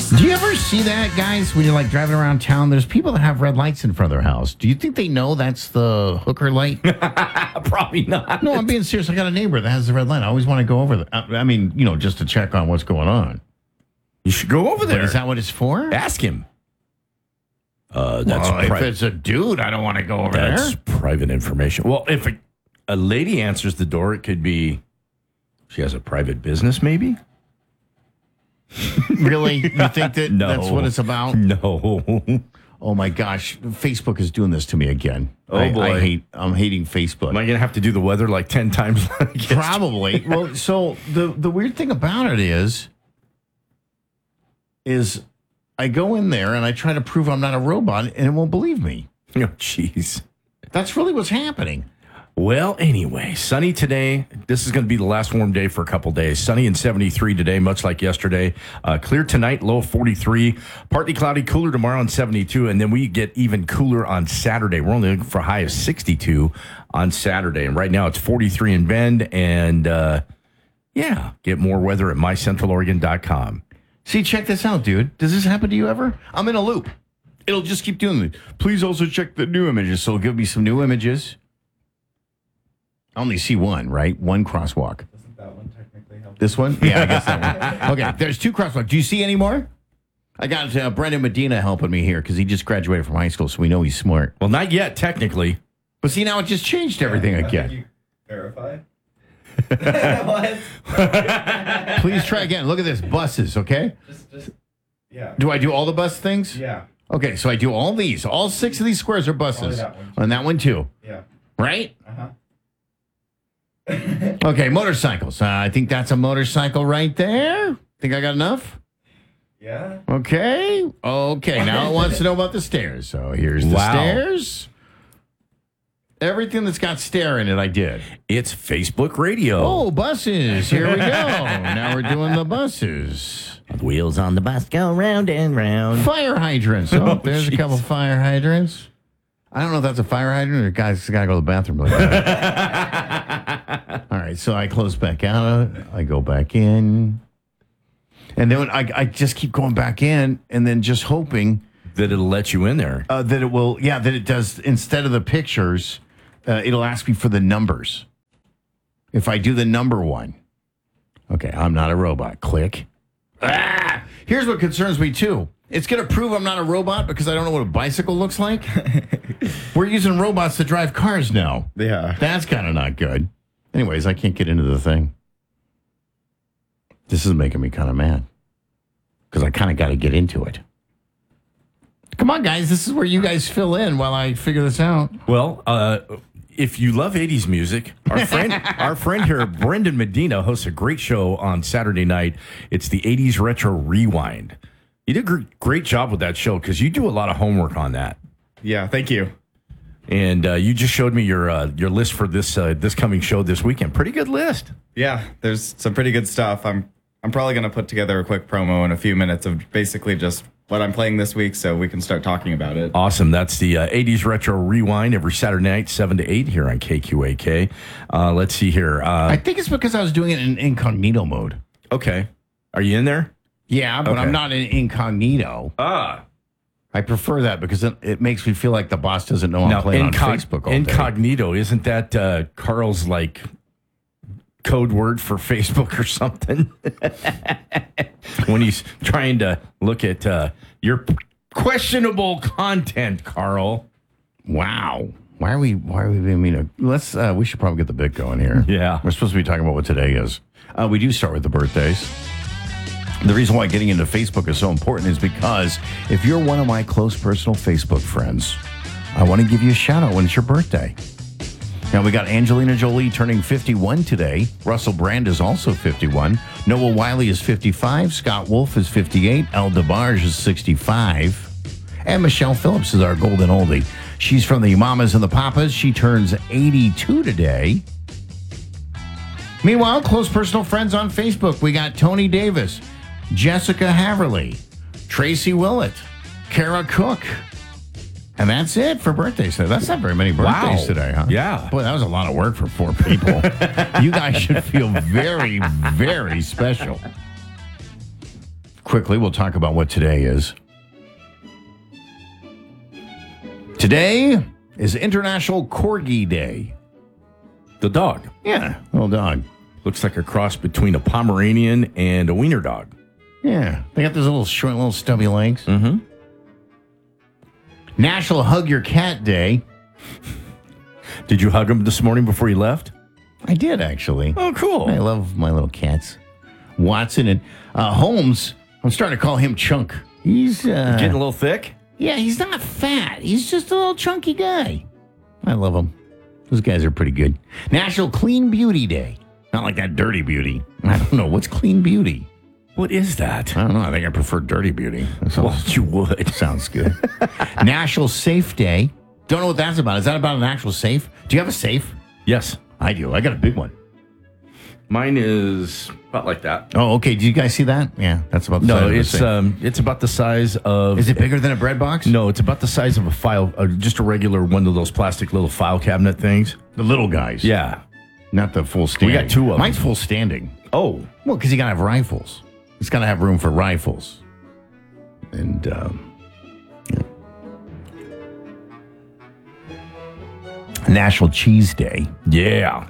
Do you ever see that, guys, when you're like driving around town? There's people that have red lights in front of their house. Do you think they know that's the hooker light? Probably not. No, I'm being serious. I got a neighbor that has the red light. I always want to go over there. I mean, just to check on what's going on. You should go over there. But is that what it's for? Ask him. If it's a dude, I don't want to go over there. That's private information. Well, if a lady answers the door, it could be she has a private business, maybe? Really? You think that that's what it's about? No. Oh my gosh, Facebook is doing this to me again. Oh boy, I'm hating Facebook. Am I gonna have to do the weather like 10 times? Probably. Well, so the weird thing about it is I go in there and I try to prove I'm not a robot, and it won't believe me. Oh, jeez. That's really what's happening. Well, anyway, sunny today. This is going to be the last warm day for a couple days. Sunny and 73 today, much like yesterday. Clear tonight, low 43. Partly cloudy, cooler tomorrow and 72. And then we get even cooler on Saturday. We're only looking for a high of 62 on Saturday. And right now it's 43 in Bend. And, get more weather at mycentraloregon.com. See, check this out, dude. Does this happen to you ever? I'm in a loop. It'll just keep doing it. Please also check the new images. So it'll give me some new images. I only see one, right? One crosswalk. Doesn't that one technically help? This one? Yeah, I guess that one. Okay, there's two crosswalks. Do you see any more? I got Brendan Medina helping me here because he just graduated from high school, so we know he's smart. Well, not yet, technically. But see, now it just changed everything again. You verify? What? Please try again. Look at this. Buses, okay? Yeah. Do I do all the bus things? Yeah. Okay, so I do all these. All 6 of these squares are buses. That one, and that one, too. Yeah. Right? Uh-huh. Okay, motorcycles. I think that's a motorcycle right there. Think I got enough? Yeah. Okay. Now it wants to know about the stairs. So here's the stairs. Everything that's got stair in it, I did. It's Facebook radio. Oh, buses. Here we go. Now we're doing the buses. The wheels on the bus go round and round. Fire hydrants. Oh, there's a couple fire hydrants. I don't know if that's a fire hydrant or guys got to go to the bathroom. Like that. All right, so I close back out. I go back in. And then I just keep going back in and then just hoping that it'll let you in there. That it will, that it does. Instead of the pictures, it'll ask me for the numbers. If I do the number one. Okay, I'm not a robot. Click. Here's what concerns me, too. It's going to prove I'm not a robot because I don't know what a bicycle looks like. We're using robots to drive cars now. Yeah. That's kind of not good. Anyways, I can't get into the thing. This is making me kind of mad because I kind of got to get into it. Come on, guys. This is where you guys fill in while I figure this out. Well, if you love 80s music, our friend here, Brendan Medina, hosts a great show on Saturday night. It's the 80s Retro Rewind. You did a great job with that show because you do a lot of homework on that. Yeah, thank you. And you just showed me your list for this coming show this weekend. Pretty good list. Yeah, there's some pretty good stuff. I'm probably going to put together a quick promo in a few minutes of basically just what I'm playing this week so we can start talking about it. Awesome. That's the 80s Retro Rewind every Saturday night, 7 to 8 here on KQAK. Let's see here. I think it's because I was doing it in incognito mode. Okay. Are you in there? Yeah, but okay. I'm not in incognito. I prefer that because it makes me feel like the boss doesn't know I'm playing on Facebook all day. Incognito, isn't that Carl's like code word for Facebook or something? When he's trying to look at your questionable content, Carl. Wow. Why are we being mean? Let's we should probably get the bit going here. Yeah. We're supposed to be talking about what today is. We do start with the birthdays. The reason why getting into Facebook is so important is because if you're one of my close personal Facebook friends, I want to give you a shout out when it's your birthday. Now, we got Angelina Jolie turning 51 today. Russell Brand is also 51. Noah Wiley is 55. Scott Wolf is 58. Elle DeBarge is 65. And Michelle Phillips is our golden oldie. She's from the Mamas and the Papas. She turns 82 today. Meanwhile, close personal friends on Facebook. We got Tony Davis, Jessica Haverly, Tracy Willett, Kara Cook. And that's it for birthdays today. That's not very many birthdays today, huh? Yeah. Boy, that was a lot of work for 4 people. You guys should feel very, very special. quickly, we'll talk about what today is. Today is International Corgi Day. The dog. Yeah, little dog. Looks like a cross between a Pomeranian and a wiener dog. Yeah, they got those little short, little stubby legs. Mm-hmm. National Hug Your Cat Day. Did you hug him this morning before you left? I did, actually. Oh, cool. I love my little cats. Watson and Holmes, I'm starting to call him Chunk. He's Getting a little thick? yeah, he's not fat. He's just a little chunky guy. I love him. Those guys are pretty good. National Clean Beauty Day. Not like that dirty beauty. I don't know. What's clean beauty? What is that? I don't know. I think I prefer dirty beauty. Well, you would. Sounds good. National Safe Day. Don't know what that's about. Is that about an actual safe? Do you have a safe? Yes. I do. I got a big one. Mine is about like that. Oh, okay. Did you guys see that? Yeah, that's about the size No, of the safe. it's about the size of... Is it bigger than a bread box? No, it's about the size of a file, just a regular one of those plastic little file cabinet things. The little guys. Yeah. Not the full standing. We got two of them. Mine's full standing. Oh. Well, because you got to have rifles. It's got to have room for rifles. And, yeah. National Cheese Day. Yeah.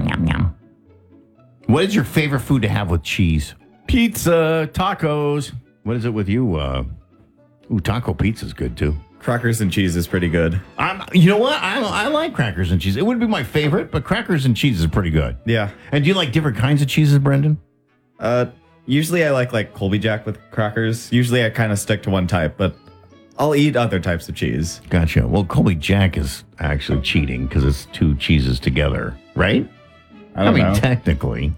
What is your favorite food to have with cheese? Pizza, tacos. What is it with you? Taco pizza's good, too. Crackers and cheese is pretty good. You know what? I like crackers and cheese. It wouldn't be my favorite, but crackers and cheese is pretty good. Yeah. And do you like different kinds of cheeses, Brendan? Usually I like Colby Jack with crackers. Usually I kind of stick to one type, but I'll eat other types of cheese. Gotcha. Well, Colby Jack is actually cheating because it's two cheeses together, right? I mean, technically.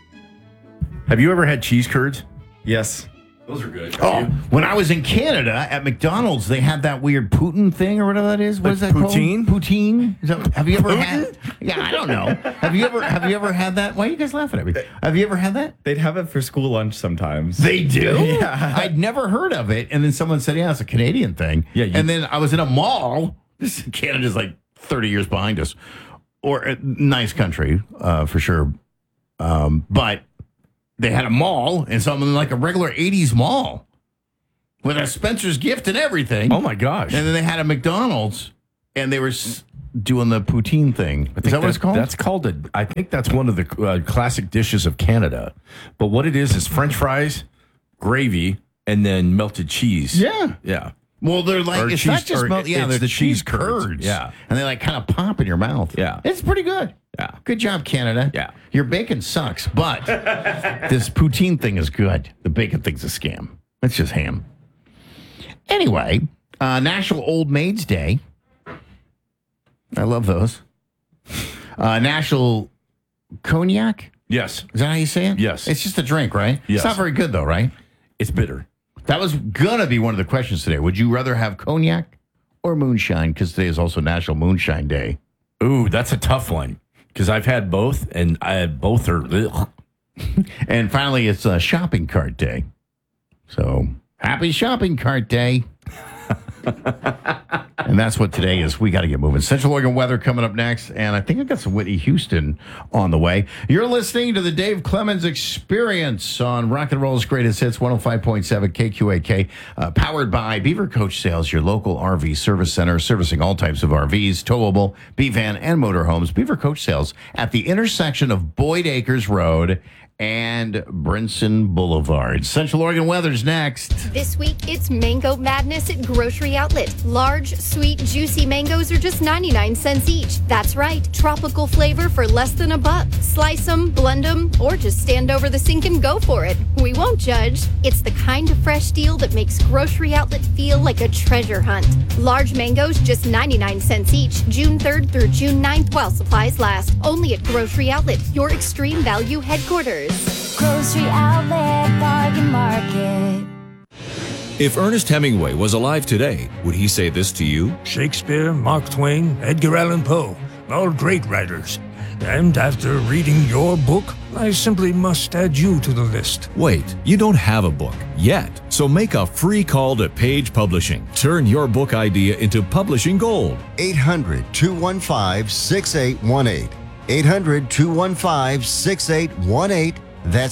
Have you ever had cheese curds? Yes. Those are good. Oh, when I was in Canada at McDonald's, they had that weird Putin thing or whatever that is. What is that poutine? called? Poutine? Have you ever had? Yeah, I don't know. Have you ever had that? Why are you guys laughing at me? Have you ever had that? They'd have it for school lunch sometimes. They do? Yeah. I'd never heard of it. And then someone said, yeah, it's a Canadian thing. Yeah. And then I was in a mall. Canada's like 30 years behind us. Or a nice country, for sure. But they had a mall and something like a regular 80s mall with a Spencer's Gift and everything. Oh, my gosh. And then they had a McDonald's and they were doing the poutine thing. Is that what it's called? That's called I think that's one of the classic dishes of Canada. But what it is French fries, gravy, and then melted cheese. Yeah. Yeah. Well, they're like, Or it's cheese- not just or milk. Yeah, it's they're the cheese curds. curds. Yeah. And they like kind of pop in your mouth. Yeah. It's pretty good. Yeah. Good job, Canada. Yeah. Your bacon sucks, but this poutine thing is good. The bacon thing's a scam. It's just ham. Anyway, National Old Maids Day. I love those. National Cognac. Yes. Is that how you say it? Yes. It's just a drink, right? Yes. It's not very good, though, right? It's bitter. That was going to be one of the questions today. Would you rather have cognac or moonshine? Because today is also National Moonshine Day. Ooh, that's a tough one. Because I've had both, and both are... Ugh. And finally, it's Shopping Cart Day. So, happy Shopping Cart Day. And that's what today is. We got to get moving. Central Oregon weather coming up next. And I think I got some Whitney Houston on the way. You're listening to the Dave Clemens Experience on Rock and Roll's Greatest Hits, 105.7 KQAK. Powered by Beaver Coach Sales, your local RV service center, servicing all types of RVs, towable, B-van, and motorhomes. Beaver Coach Sales at the intersection of Boyd Acres Road and Brinson Boulevard. Central Oregon weather's next. This week, it's Mango Madness at Grocery Outlet. Large, sweet, juicy mangoes are just 99 cents each. That's right, tropical flavor for less than $1. Slice them, blend them, or just stand over the sink and go for it. We won't judge. It's the kind of fresh deal that makes Grocery Outlet feel like a treasure hunt. Large mangoes, just 99 cents each. June 3rd through June 9th while supplies last. Only at Grocery Outlet, your extreme value headquarters. Grocery Outlet Bargain Market. If Ernest Hemingway was alive today, would he say this to you? Shakespeare, Mark Twain, Edgar Allan Poe, all great writers. And after reading your book, I simply must add you to the list. Wait, you don't have a book yet, so make a free call to Page Publishing. Turn your book idea into publishing gold. 800-215-6818. 800-215-6818. That's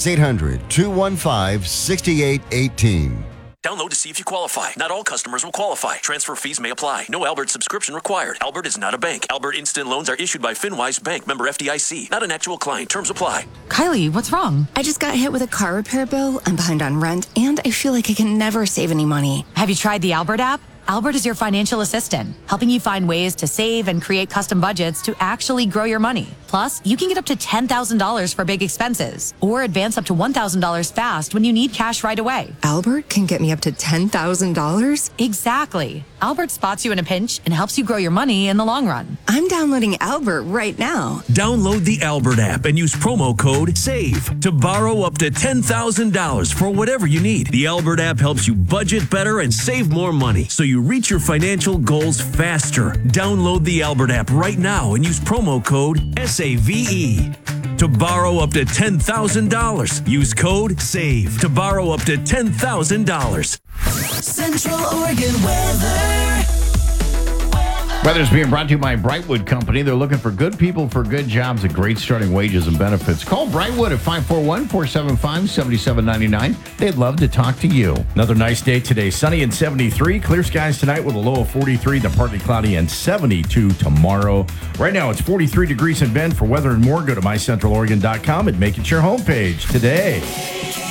800-215-6818. Download to see if you qualify. Not all customers will qualify. Transfer fees may apply. No Albert subscription required. Albert is not a bank. Albert Instant Loans are issued by FinWise Bank, member FDIC. Not an actual client. Terms apply. Kylie, what's wrong? I just got hit with a car repair bill. I'm behind on rent, and I feel like I can never save any money. Have you tried the Albert app? Albert is your financial assistant, helping you find ways to save and create custom budgets to actually grow your money. Plus, you can get up to $10,000 for big expenses or advance up to $1,000 fast when you need cash right away. Albert can get me up to $10,000? Exactly. Albert spots you in a pinch and helps you grow your money in the long run. I'm downloading Albert right now. Download the Albert app and use promo code SAVE to borrow up to $10,000 for whatever you need. The Albert app helps you budget better and save more money so you reach your financial goals faster. Download the Albert app right now and use promo code SAVE to borrow up to $10,000. Use code SAVE to borrow up to $10,000. Central Oregon weather. Weather's being brought to you by Brightwood Company. They're looking for good people for good jobs at great starting wages and benefits. Call Brightwood at 541-475-7799. They'd love to talk to you. Another nice day today. Sunny and 73. Clear skies tonight with a low of 43, then partly cloudy and 72 tomorrow. Right now it's 43 degrees in Bend. For weather and more, go to mycentraloregon.com and make it your homepage today.